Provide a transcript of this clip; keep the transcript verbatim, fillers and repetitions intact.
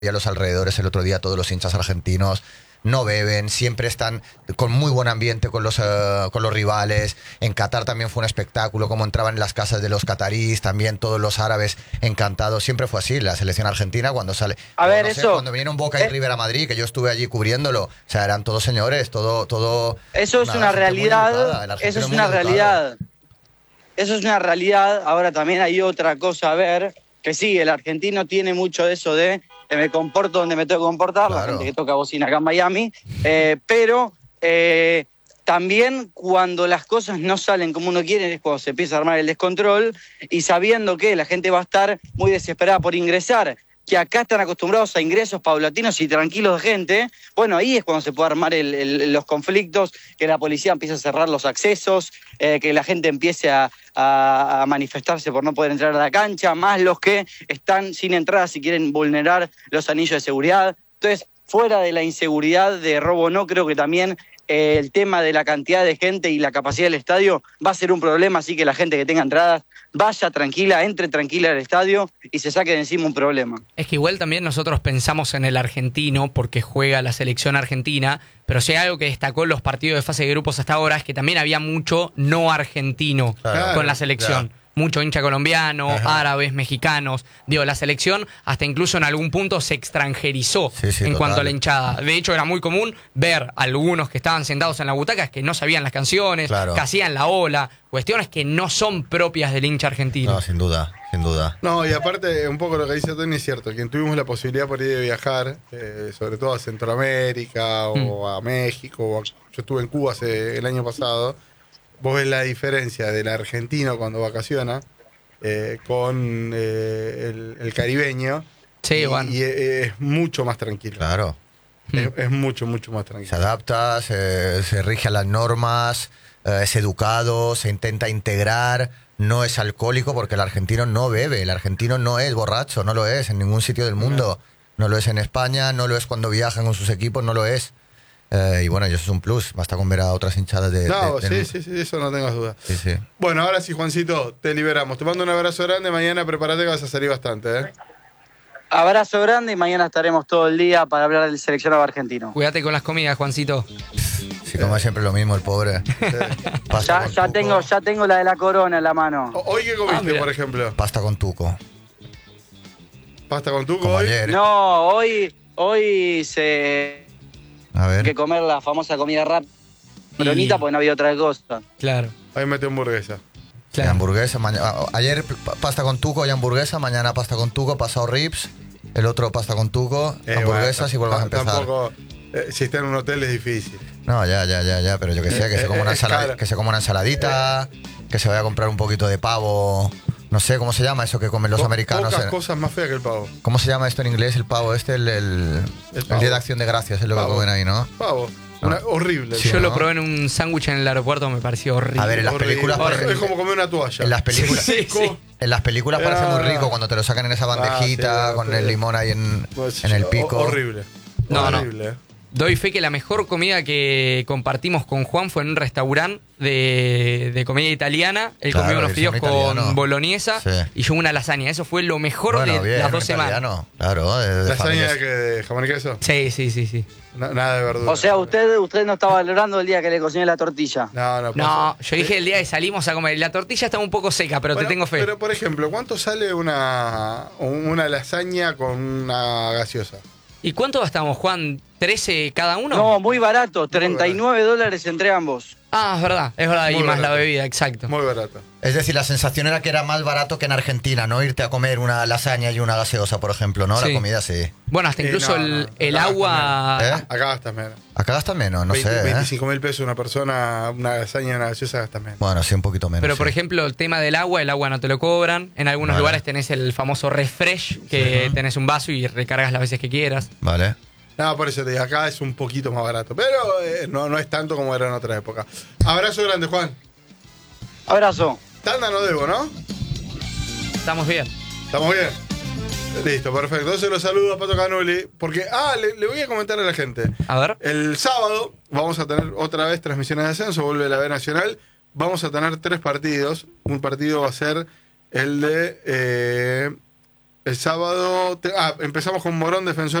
y a los alrededores el otro día, todos los hinchas argentinos no beben, siempre están con muy buen ambiente con los, uh, con los rivales. En Qatar también fue un espectáculo, como entraban en las casas de los cataríes, también todos los árabes encantados. Siempre fue así, la selección argentina cuando sale... A ver, no sé, eso... cuando vinieron Boca y eh, River a Madrid, que yo estuve allí cubriéndolo, o sea, eran todos señores, todo... todo eso es nada, una realidad, educada, eso es muy una educado. realidad. Eso es una realidad. Ahora también hay otra cosa a ver, que sí, el argentino tiene mucho de eso de eh, me comporto donde me tengo que comportar, claro. La gente que toca bocina acá en Miami, eh, pero eh, también cuando las cosas no salen como uno quiere es cuando se empieza a armar el descontrol, y sabiendo que la gente va a estar muy desesperada por ingresar, que acá están acostumbrados a ingresos paulatinos y tranquilos de gente, bueno, ahí es cuando se puede armar el, el, los conflictos, que la policía empiece a cerrar los accesos, eh, que la gente empiece a, a, a manifestarse por no poder entrar a la cancha, más los que están sin entrada si quieren vulnerar los anillos de seguridad. Entonces, fuera de la inseguridad de robo no, creo que también eh, el tema de la cantidad de gente y la capacidad del estadio va a ser un problema, así que la gente que tenga entradas vaya tranquila, entre tranquila al estadio y se saque de encima un problema. Es que igual también nosotros pensamos en el argentino porque juega la selección argentina, pero si hay algo que destacó en los partidos de fase de grupos hasta ahora es que también había mucho no argentino Claro, con la selección. claro. Mucho hincha colombiano, Ajá. árabes, mexicanos. Digo, la selección hasta incluso en algún punto se extranjerizó sí, sí, en total. cuanto a la hinchada. De hecho, era muy común ver algunos que estaban sentados en la butaca que no sabían las canciones, Claro. que hacían la ola, cuestiones que no son propias del hincha argentino. No, sin duda, sin duda. No, y aparte, un poco lo que dice Tony es cierto. Quien tuvimos la posibilidad por ahí de viajar, eh, sobre todo a Centroamérica o mm. a México, o a, yo estuve en Cuba hace, el año pasado. Vos ves la diferencia del argentino cuando vacaciona eh, con eh, el, el caribeño. Sí, y, bueno. y es mucho más tranquilo. Claro. Es, es mucho, mucho más tranquilo. Se adapta, se, se rige a las normas, eh, es educado, se intenta integrar, no es alcohólico porque el argentino no bebe, el argentino no es borracho, no lo es en ningún sitio del mundo. No, no lo es en España, no lo es cuando viajan con sus equipos, no lo es. Eh, y bueno, eso es un plus, basta con ver a otras hinchadas de... No, de, sí, de... sí, sí, eso no tengas duda. Sí, sí. Bueno, ahora sí, Juancito, te liberamos. Te mando un abrazo grande, mañana prepárate que vas a salir bastante, ¿eh? Abrazo grande y mañana estaremos todo el día para hablar del seleccionado argentino. Cuídate con las comidas, Juancito. Sí, como es siempre lo mismo el pobre. ya ya tengo, ya tengo la de la corona en la mano. ¿Hoy qué comiste, ah, por ejemplo? Pasta con tuco. ¿Pasta con tuco como hoy? ayer. No, hoy, hoy se... A ver. Hay que comer la famosa comida rápida. Bronita, porque no había otra cosa. Claro. Ahí mete hamburguesa. Sí, hamburguesa, mañana, ayer pasta con tuco y hamburguesa, mañana pasta con tuco, pasado ribs, el otro pasta con tuco, Eh, hamburguesas bueno, y vuelvas a empezar. Tampoco, eh, si está en un hotel es difícil. No, ya, ya, ya, ya, pero yo que sé, que, Eh, se, coma eh, una es ensaladi- cara. que se coma una ensaladita, eh. que se vaya a comprar un poquito de pavo, no sé, ¿cómo se llama eso que comen los Po- americanos? Pocas Eh, cosas más feas que el pavo. ¿Cómo se llama esto en inglés, el pavo este? El, el, El el pavo. Día de Acción de Gracias es lo Pavo. que comen ahí, ¿no? Pavo. Una, horrible. Sí, Yo ¿no? lo probé en un sándwich en el aeropuerto, me pareció horrible. A ver, en las Horrible. películas, por Es ejemplo, como comer una toalla. en las películas, Sí, sí. en las películas parece muy Ah. rico cuando te lo sacan en esa bandejita, Ah, sí, con sí. el limón ahí en, Pues, en el pico. Horrible. No, no. horrible. eh. Doy fe que la mejor comida que compartimos con Juan fue en un restaurante de, de comida italiana. Él Claro, comió unos el fideos son con italiano. boloñesa Sí. y yo una lasaña. Eso fue lo mejor Bueno, de bien, las un dos semanas. italiano, claro, de, de ¿Lasaña familias. de, qué? ¿De jamón y queso? Sí, sí, sí, sí. Na- nada de verdura. O sea, usted, usted no está valorando el día que le cociné la tortilla. No, no. No, pasa. yo dije el día que salimos a comer. La tortilla estaba un poco seca, pero Bueno, te tengo fe. Pero, por ejemplo, ¿cuánto sale una, una lasaña con una gaseosa? ¿Y cuánto gastamos, Juan? ¿trece cada uno? No, muy barato, treinta y nueve dólares entre ambos. Ah, es verdad, es verdad. Muy y más barato. la bebida, exacto. Muy barato. Es decir, la sensación era que era más barato que en Argentina, ¿no? Irte a comer una lasaña y una gaseosa, por ejemplo, ¿no? Sí. La comida sí. Bueno, hasta Sí, incluso no, el, no, el acá agua... ¿Eh? Acá gastas menos. Acá gastan menos, no veinte, sé. ¿eh? veinticinco mil pesos una persona, una lasaña y una gaseosa gastas menos. Bueno, sí, un poquito menos. Pero, sí. por ejemplo, el tema del agua, el agua no te lo cobran. En algunos Vale. lugares tenés el famoso refresh, que Sí. tenés un vaso y recargas las veces que quieras. Vale. No, por eso te digo, acá es un poquito más barato. Pero eh, no, no es tanto como era en otra época. Abrazo grande, Juan. Abrazo. Tanda no debo, ¿no? Estamos bien. ¿Estamos bien? Listo, perfecto. Entonces los saludo a Pato Canuli. Porque, ah, le, le voy a comentar a la gente. A ver. El sábado vamos a tener otra vez transmisiones de ascenso, vuelve la B Nacional. Vamos a tener tres partidos. Un partido va a ser el de... Eh, El sábado... te- ah, empezamos con Morón, defensor